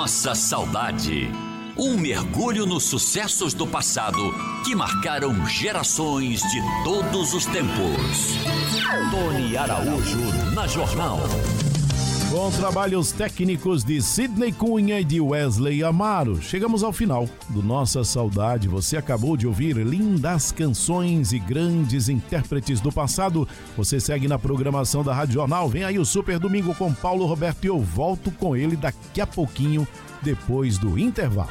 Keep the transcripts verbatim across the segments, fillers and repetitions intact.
Nossa saudade. Um mergulho nos sucessos do passado que marcaram gerações de todos os tempos. Tony Araújo na Jornal. Com trabalhos técnicos de Sidney Cunha e de Wesley Amaro, chegamos ao final do Nossa Saudade. Você acabou de ouvir lindas canções e grandes intérpretes do passado. Você segue na programação da Rádio Jornal. Vem aí o Super Domingo com Paulo Roberto e eu volto com ele daqui a pouquinho, depois do intervalo.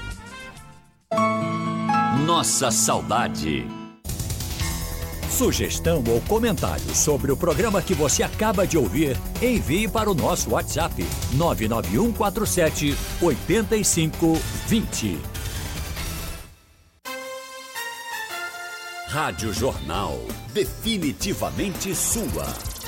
Nossa Saudade. Sugestão ou comentário sobre o programa que você acaba de ouvir, envie para o nosso WhatsApp nove nove um quatro sete oito cinco dois zero. Rádio Jornal, definitivamente sua.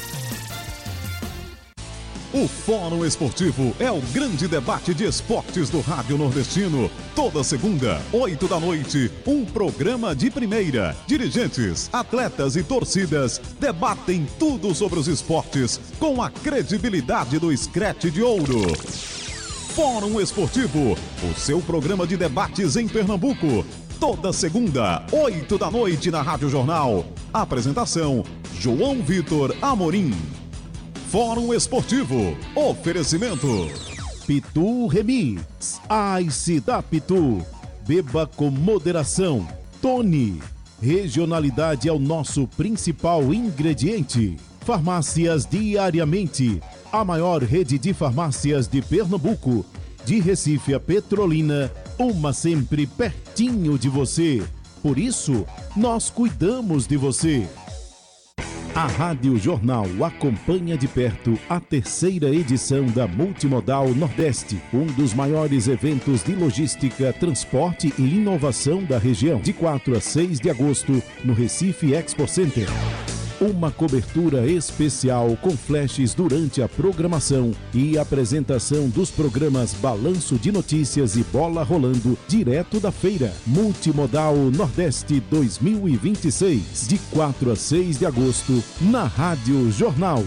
O Fórum Esportivo é o grande debate de esportes do Rádio Nordestino. Toda segunda, oito da noite, um programa de primeira. Dirigentes, atletas e torcidas debatem tudo sobre os esportes com a credibilidade do Screte de Ouro. Fórum Esportivo, o seu programa de debates em Pernambuco. Toda segunda, oito da noite na Rádio Jornal. Apresentação, João Vitor Amorim. Fórum Esportivo. Oferecimento Pitu Remix. Ice da Pitu. Beba com moderação. Tony. Regionalidade é o nosso principal ingrediente. Farmácias Diariamente. A maior rede de farmácias de Pernambuco. De Recife a Petrolina. Uma sempre pertinho de você. Por isso, nós cuidamos de você. A Rádio Jornal acompanha de perto a terceira edição da Multimodal Nordeste, um dos maiores eventos de logística, transporte e inovação da região, de quatro a seis de agosto, no Recife Expo Center. Uma cobertura especial com flashes durante a programação e apresentação dos programas Balanço de Notícias e Bola Rolando, direto da feira. Multimodal Nordeste dois mil e vinte e seis, de quatro a seis de agosto, na Rádio Jornal.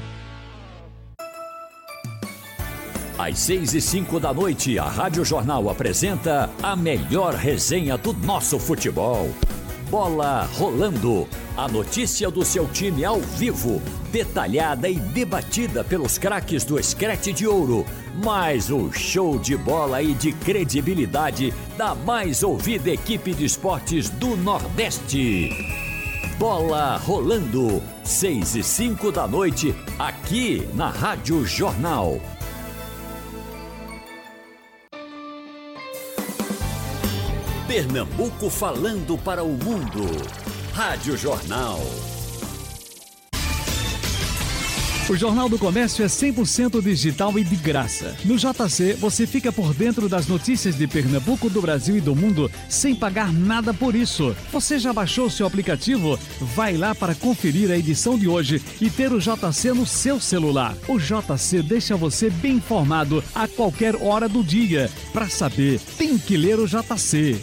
Às seis e cinco da noite, a Rádio Jornal apresenta a melhor resenha do nosso futebol. Bola Rolando, a notícia do seu time ao vivo, detalhada e debatida pelos craques do Screte de Ouro, mais o show de bola e de credibilidade da mais ouvida equipe de esportes do Nordeste. Bola Rolando, seis e cinco da noite, aqui na Rádio Jornal. Pernambuco falando para o mundo. Rádio Jornal. O Jornal do Comércio é cem por cento digital e de graça. No J C, você fica por dentro das notícias de Pernambuco, do Brasil e do mundo, sem pagar nada por isso. Você já baixou seu aplicativo? Vai lá para conferir a edição de hoje e ter o J C no seu celular. O J C deixa você bem informado a qualquer hora do dia. Para saber, tem que ler o J C.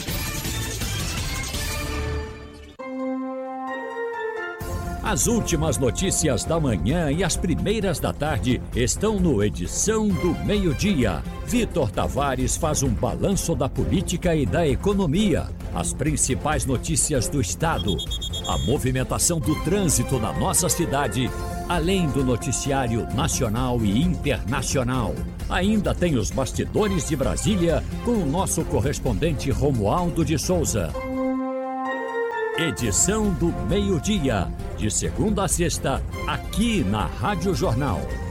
As últimas notícias da manhã e as primeiras da tarde estão no Edição do Meio-Dia. Vitor Tavares faz um balanço da política e da economia, as principais notícias do estado, a movimentação do trânsito na nossa cidade, além do noticiário nacional e internacional. Ainda tem os bastidores de Brasília com o nosso correspondente Romualdo de Souza. Edição do Meio-Dia, de segunda a sexta, aqui na Rádio Jornal.